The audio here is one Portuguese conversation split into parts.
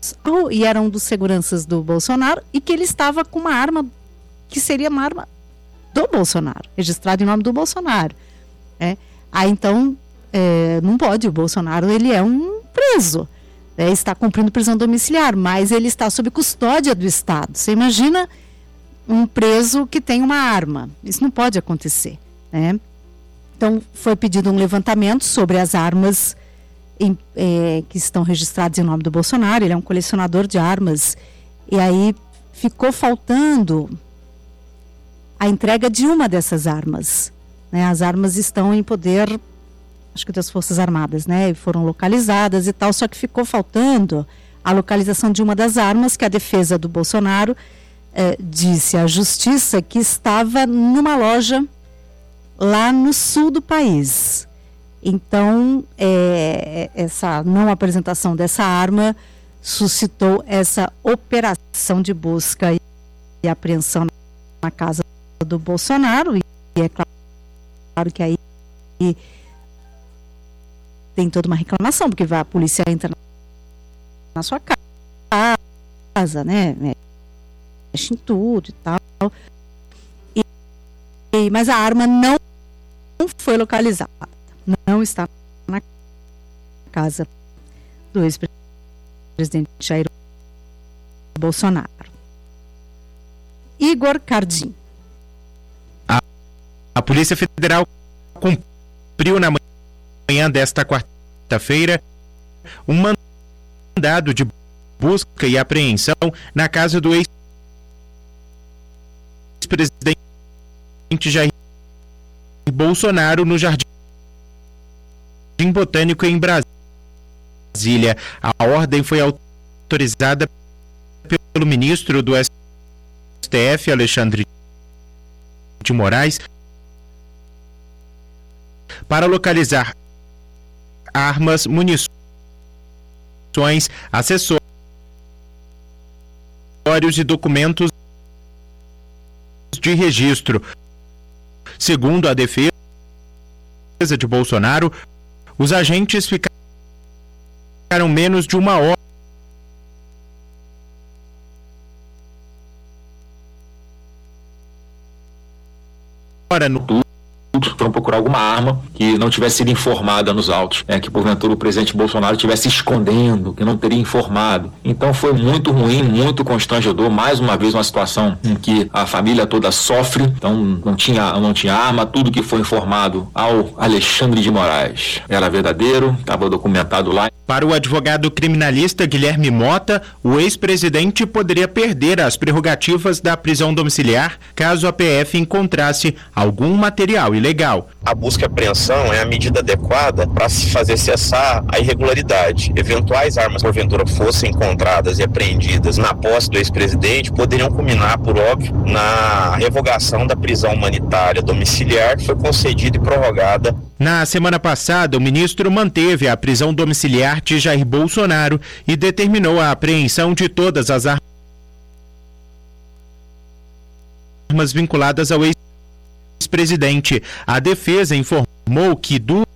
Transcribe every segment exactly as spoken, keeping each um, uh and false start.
e era um dos seguranças do Bolsonaro, e que ele estava com uma arma que seria uma arma do Bolsonaro, registrada em nome do Bolsonaro. Né? Aí então, é, não pode, o Bolsonaro ele é um preso, né? Está cumprindo prisão domiciliar, mas ele está sob custódia do Estado. Você imagina um preso que tem uma arma, isso não pode acontecer. Né? Então foi pedido um levantamento sobre as armas em, é, que estão registradas em nome do Bolsonaro. Ele é um colecionador de armas, e aí ficou faltando a entrega de uma dessas armas. Né? As armas estão em poder, acho que das Forças Armadas, né? E foram localizadas e tal, só que ficou faltando a localização de uma das armas que a defesa do Bolsonaro eh, disse à Justiça que estava numa loja lá no sul do país. Então, é, essa não apresentação dessa arma suscitou essa operação de busca e apreensão na casa do Bolsonaro, e é claro que aí tem toda uma reclamação, porque vai, a polícia entra na sua casa, né, mexe em tudo e tal, e, e, mas a arma não foi localizada, não está na casa do ex-presidente Jair Bolsonaro. Igor Cardim. A, a Polícia Federal cumpriu na manhã desta quarta-feira um mandado de busca e apreensão na casa do ex-presidente Jair Bolsonaro, no Jardim Botânico, em Brasília. A ordem foi autorizada pelo ministro do S T F, Alexandre de Moraes, para localizar armas, munições, acessórios e documentos de registro. Segundo a defesa de Bolsonaro, os agentes ficaram menos de uma hora no foram procurar alguma arma que não tivesse sido informada nos autos, né, que porventura o presidente Bolsonaro estivesse escondendo, que não teria informado. Então foi muito ruim, muito constrangedor, mais uma vez uma situação em que a família toda sofre. Então não tinha, não tinha arma, tudo que foi informado ao Alexandre de Moraes era verdadeiro, estava documentado lá. Para o advogado criminalista Guilherme Mota, o ex-presidente poderia perder as prerrogativas da prisão domiciliar caso a P F encontrasse algum material ilegal. A busca e apreensão é a medida adequada para se fazer cessar a irregularidade. Eventuais armas, porventura, fossem encontradas e apreendidas na posse do ex-presidente, poderiam culminar, por óbvio, na revogação da prisão humanitária domiciliar, que foi concedida e prorrogada. Na semana passada, o ministro manteve a prisão domiciliar de Jair Bolsonaro e determinou a apreensão de todas as armas vinculadas ao ex-presidente. A defesa informou que duas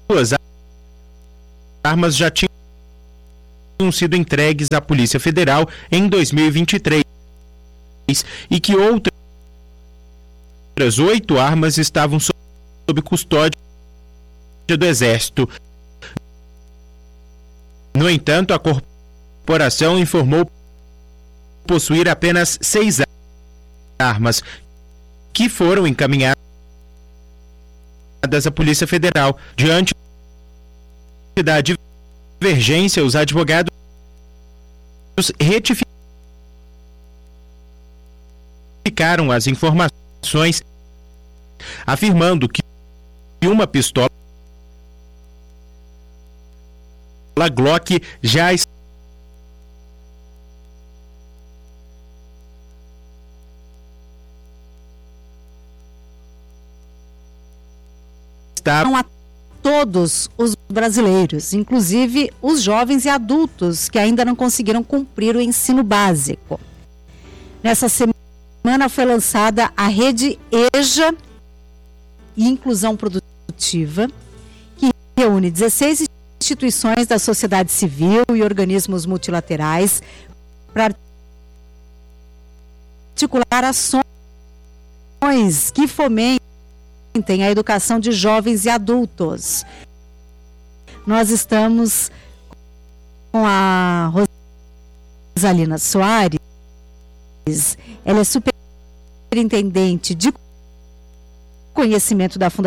armas já tinham sido entregues à Polícia Federal em dois mil e vinte e três e que outras oito armas estavam sob custódia do Exército. No entanto, a corporação informou possuir apenas seis armas que foram encaminhadas à Polícia Federal. Diante da divergência, os advogados retificaram as informações, afirmando que uma pistola Glock já está a todos os brasileiros, inclusive os jovens e adultos que ainda não conseguiram cumprir o ensino básico. Nessa semana foi lançada a Rede EJA e Inclusão Produtiva, que reúne dezesseis instituições da sociedade civil e organismos multilaterais para articular ações que fomentem a educação de jovens e adultos. Nós estamos com a Rosalina Soares, ela é superintendente de conhecimento da Fundação